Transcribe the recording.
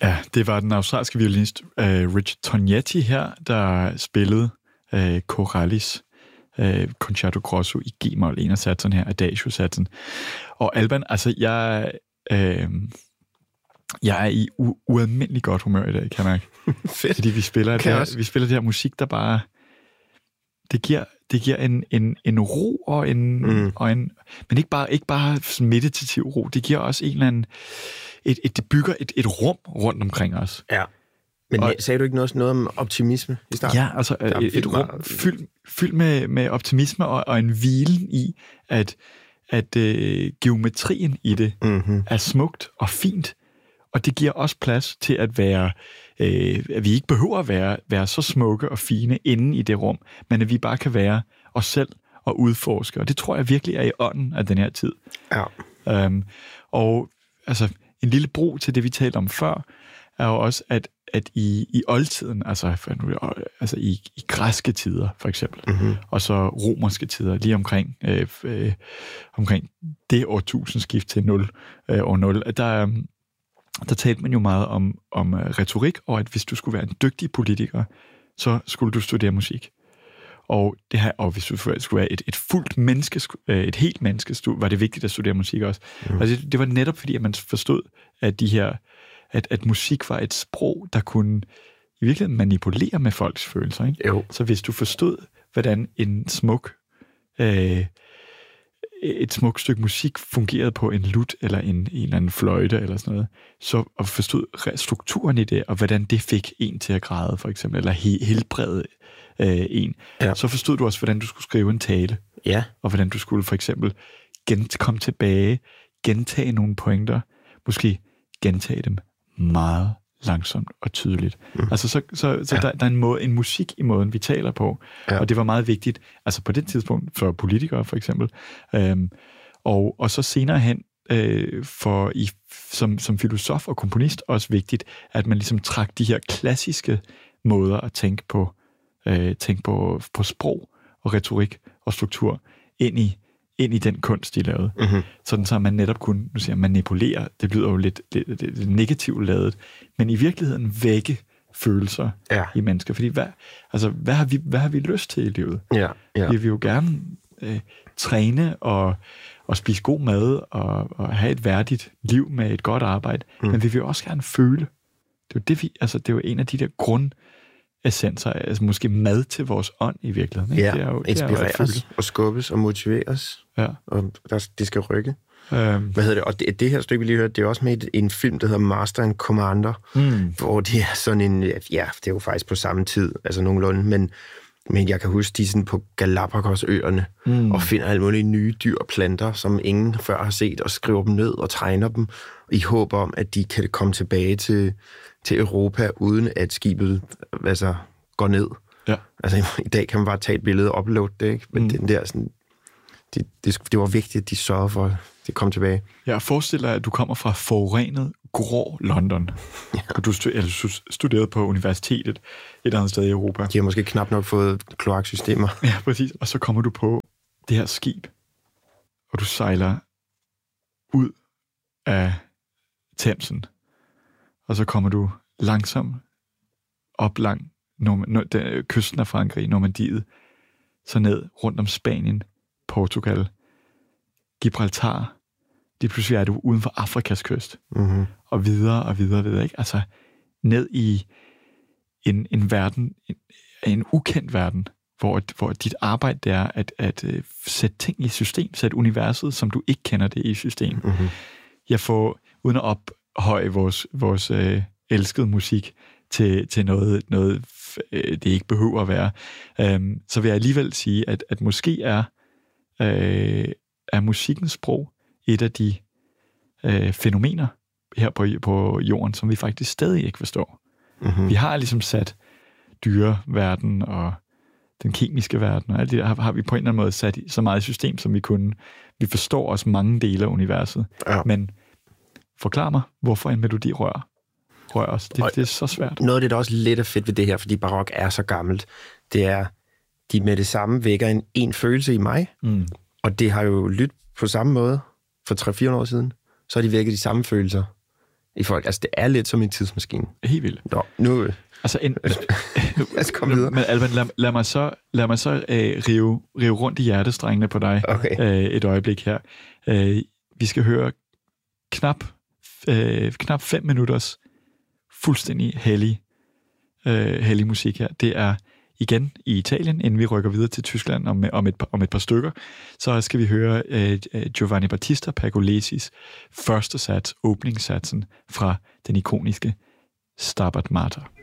Ja, det var den australske violinist Richard Tognetti her, der spillede Corellis Concerto Grosso i G-mol, en af satsen her, Adagio-satsen. Og Alban, altså jeg er i ualmindelig godt humør i dag, kan jeg mærke. Fedt. Fordi vi spiller det her musik, der bare... Det giver en ro og en men ikke bare sådan meditativ ro. Det giver også en eller anden... Det bygger et rum rundt omkring os. Ja. Men sagde du ikke noget om optimisme i starten? Ja, altså et rum fyldt med optimisme og en hvilen i, at geometrien i det er smukt og fint, og det giver også plads til at være, at vi ikke behøver at være så smukke og fine inde i det rum, men at vi bare kan være os selv og udforske, og det tror jeg virkelig er i ånden af den her tid. Ja. Og altså, en lille bro til det, vi talte om før, er jo også, at i oldtiden, altså i græske tider for eksempel, og så romerske tider, lige omkring det årtusindskift til 0, år 0, der talte man jo meget om retorik, og at hvis du skulle være en dygtig politiker, så skulle du studere musik. Og hvis du skulle være et fuldt menneske, et helt menneske, var det vigtigt at studere musik også. Og det var netop fordi, at man forstod, at musik var et sprog, der kunne i virkeligheden manipulere med folks følelser. Ikke? Jo. Så hvis du forstod, hvordan et smukt stykke musik fungerede på en lut eller en eller anden fløjte eller sådan noget, og forstod strukturen i det, og hvordan det fik en til at græde, for eksempel, eller helbrede en, så forstod du også, hvordan du skulle skrive en tale, og hvordan du skulle for eksempel komme tilbage, gentage nogle pointer, måske gentage dem meget langsomt og tydeligt. Altså så der er en musik i måden, vi taler på, og det var meget vigtigt, altså på det tidspunkt, for politikere for eksempel, og så senere hen, som filosof og komponist, også vigtigt, at man ligesom trak de her klassiske måder at tænke på sprog og retorik og struktur ind i den kunst, de lavede. Sådan så man netop kunne, nu siger jeg, manipulere, det lyder jo lidt negativt ladet, men i virkeligheden vække følelser i mennesker. Fordi hvad har vi lyst til i livet? Vi vil jo gerne træne og spise god mad og have et værdigt liv med et godt arbejde, men vi vil jo også gerne føle. Det er jo det er jo en af de der grundessenser, altså måske mad til vores ånd i virkeligheden. Ikke? Ja, det er jo, inspireres og skubbes og motiveres, og det skal rykke. Hvad hedder det? Og det her stykke, vi lige hørte, det er også med en film, der hedder Master and Commander, hvor det er sådan en, det er jo faktisk på samme tid, altså nogenlunde, men jeg kan huske, de er sådan på Galapagos-øerne, og finder alle mulige nye dyr og planter, som ingen før har set, og skriver dem ned og tegner dem, i håb om, at de kan komme tilbage til Europa, uden at skibet går ned. Ja. Altså, i dag kan man bare tage et billede og uploade det, ikke? Men den der sådan... Det var vigtigt, at de sørgede for, at det kom tilbage. Jeg forestiller dig, at du kommer fra forurenet, grå London. Ja. Og du studerede på universitetet et andet sted i Europa. De har måske knap nok fået kloaksystemer. Ja, præcis. Og så kommer du på det her skib, og du sejler ud af Themsen. Og så kommer du langsomt op lang kysten af Frankrig, Normandiet, så ned rundt om Spanien, Portugal, Gibraltar. Lige pludselig er du uden for Afrikas kyst. Og videre og videre, videre, ikke? Altså ned i en verden, en ukendt verden, hvor dit arbejde det er at sætte ting i system, sætte universet, som du ikke kender det i system. Jeg får, uden at ophøje vores elskede musik til noget det ikke behøver at være, så vil jeg alligevel sige, at måske er musikkens sprog et af de fænomener her på jorden, som vi faktisk stadig ikke forstår. Vi har ligesom sat dyreverden og den kemiske verden, og alt det der har vi på en eller anden måde sat så meget i system, som vi kunne. Vi forstår også mange dele af universet. Men forklar mig, hvorfor en melodi rører os. Det er så svært. Noget af det, der også lidt er fedt ved det her, fordi barok er så gammelt, det er, de med det samme vækker en følelse i mig, og det har jo lyttet på samme måde for 300-400 år siden, så har de vækket de samme følelser i folk. Altså, det er lidt som en tidsmaskine. Helt vildt. Nå, nu... Altså, lad os komme videre. Men Alban, lad mig så rive rundt i hjertestrengene på dig et øjeblik her. Vi skal høre knap 5 minutters fuldstændig hellig musik her. Det er igen i Italien, inden vi rykker videre til Tyskland om et par stykker. Så skal vi høre Giovanni Battista Pergolesis første sats, åbningssatsen fra den ikoniske Stabat Mater.